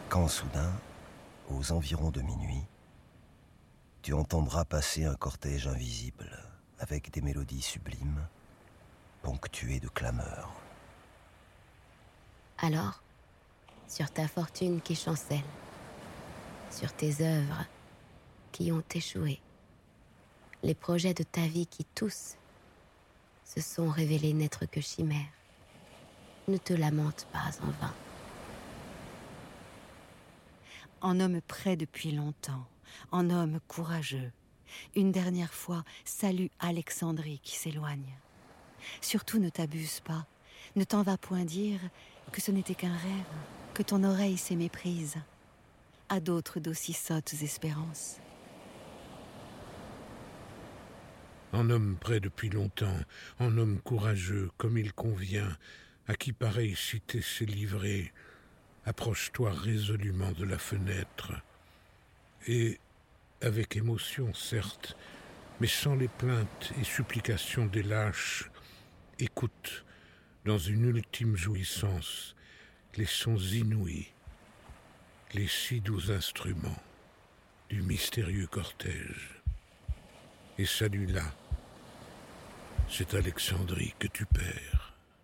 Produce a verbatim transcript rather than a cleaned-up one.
Quand soudain, aux environs de minuit, tu entendras passer un cortège invisible avec des mélodies sublimes, ponctuées de clameurs. Alors, sur ta fortune qui chancelle, sur tes œuvres qui ont échoué, les projets de ta vie qui tous se sont révélés n'être que chimères, ne te lamente pas en vain. En homme prêt depuis longtemps, en homme courageux, une dernière fois, salue Alexandrie qui s'éloigne. Surtout ne t'abuse pas, ne t'en va point dire que ce n'était qu'un rêve, que ton oreille s'est méprise. À d'autres d'aussi sottes espérances. En homme prêt depuis longtemps, en homme courageux, comme il convient, à qui pareille cité s'est livrée, approche-toi résolument de la fenêtre, et, avec émotion certes, mais sans les plaintes et supplications des lâches, écoute, dans une ultime jouissance, les sons inouïs, les si doux instruments du mystérieux cortège. Et celui-là, c'est Alexandrie que tu perds.